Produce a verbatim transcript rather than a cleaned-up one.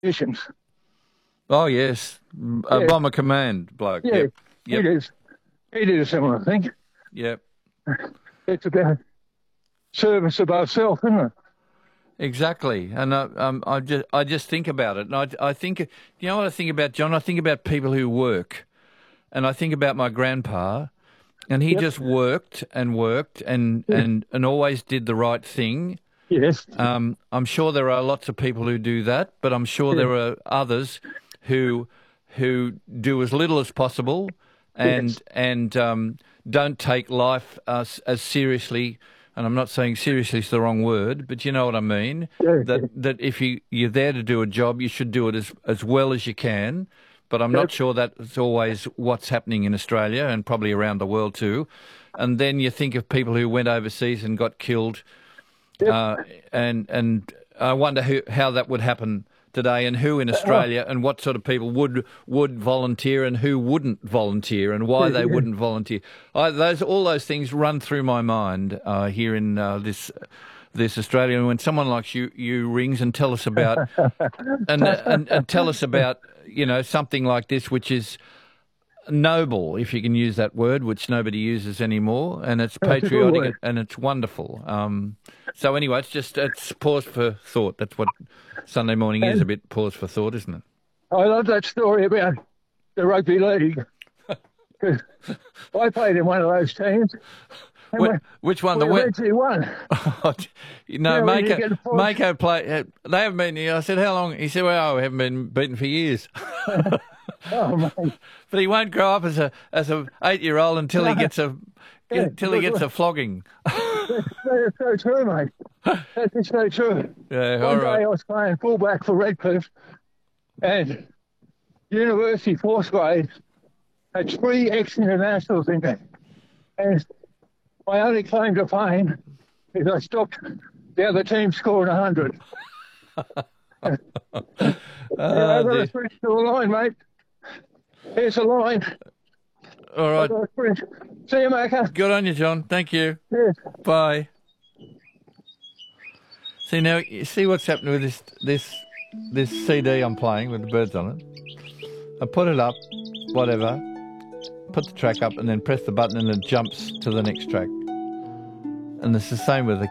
Conditions. Oh, yes. A Yeah, bomber command bloke. yeah, Yep. he Yep. did. He did a similar thing. Yep. It's about service above self, isn't it? Exactly. And I, um, I just, I just think about it. And I, I think, you know what I think about, John? I think about people who work. And I think about my grandpa, and he Yep. just worked and worked and, Yeah. and, and always did the right thing. Yes. Um, I'm sure there are lots of people who do that, but I'm sure Yeah. there are others who who do as little as possible and Yes. and um, don't take life as, as seriously. And I'm not saying seriously is the wrong word, but you know what I mean. Yeah. That that if you you're there to do a job, you should do it as as well as you can. But I'm Yep. not sure that's always what's happening in Australia and probably around the world too. And then you think of people who went overseas and got killed. Yep. Uh, and and I wonder who, how that would happen today, and who in Australia, and what sort of people would would volunteer, and who wouldn't volunteer, and why they wouldn't volunteer. I, those all those things run through my mind uh, here in uh, this this Australia. And when someone like you you rings and tell us about and, and and tell us about you know something like this, which is noble, if you can use that word, which nobody uses anymore, and it's That's a good patriotic word. and it's wonderful. Um, so anyway, it's just it's pause for thought. That's what Sunday morning is, a bit pause for thought, isn't it? I love that story about the rugby league. 'Cause I played in one of those teams, and Which, we, which one? we The wet? eventually won. you know, Yeah, when you Mako, get forced- Mako play. uh, They haven't been. I said, how long? He said, well, we haven't been beaten for years. Oh man, But he won't grow up as a as a eight year old until he gets a Yeah, until he gets a flogging. that's, that's so true, mate. That is so true. Yeah, One all day right. I was playing fullback for Redcliffe, and University fourth grade had three ex-internationals in there. And my only claim to fame is I stopped the other team scoring a hundred. Yeah, Ah, I've got dear. to switch to the line, mate. Here's the line. All I've right. got to switch. See you, Macca. Good on you, John. Thank you. Yes. Bye. See now, you see what's happening with this this this C D I'm playing with the birds on it. I put it up, whatever, put the track up, and then press the button, and it jumps to the next track. And it's the same with the